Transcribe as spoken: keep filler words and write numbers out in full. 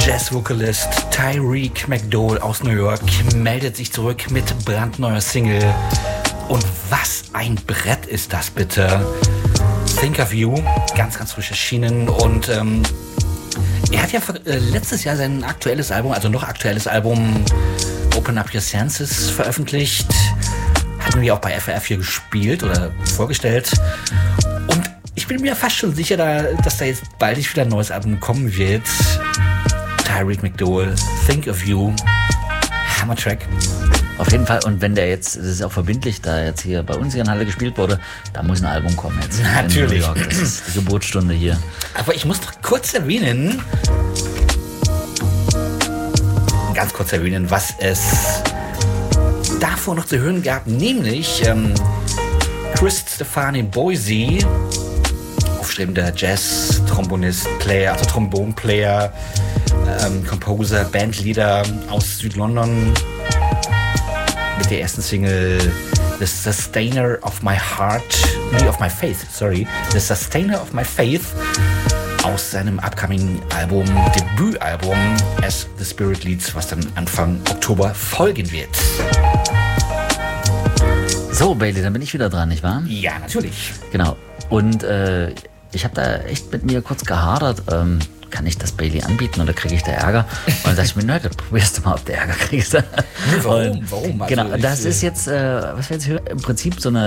Jazz-Vocalist Tyreek McDowell aus New York meldet sich zurück mit brandneuer Single. Und was ein Brett ist das bitte. Think of You, ganz, ganz frisch erschienen. Und ähm, er hat ja äh, letztes Jahr sein aktuelles Album, also noch aktuelles Album Open Up Your Senses veröffentlicht. Hatten wir auch bei F R F hier gespielt oder vorgestellt. Und ich bin mir fast schon sicher, da, dass da jetzt bald wieder ein neues Album kommen wird. Tyreek McDowell, Think of You, Hammer-Track. Auf jeden Fall. Und wenn der jetzt, das ist auch verbindlich, da jetzt hier bei uns hier in Halle gespielt wurde, da muss ein Album kommen jetzt. Natürlich. In New York. Das ist die Geburtsstunde hier. Aber ich muss doch kurz erwähnen, ganz kurz erwähnen, was es davor noch zu hören gab, nämlich ähm, Chris Stefani Boise, aufstrebender Jazz-Trombonist, Player, also Trombon-Player, ähm, Composer, Bandleader aus Südlondon, mit der ersten Single The Sustainer of My Heart, nee, of My Faith, sorry, The Sustainer of My Faith, aus seinem upcoming Album, Debütalbum As the Spirit Leads, was dann Anfang Oktober folgen wird. So, Bailey, dann bin ich wieder dran, nicht wahr? Ja, natürlich. Genau. Und äh, ich habe da echt mit mir kurz gehadert. Ähm, kann ich das Bailey anbieten oder kriege ich da Ärger? Und dann dachte ich mir, na, dann probierst du mal, ob du Ärger kriegst. Warum? Warum? Also genau, das ich, ist jetzt, äh, was wir jetzt hören, im Prinzip so eine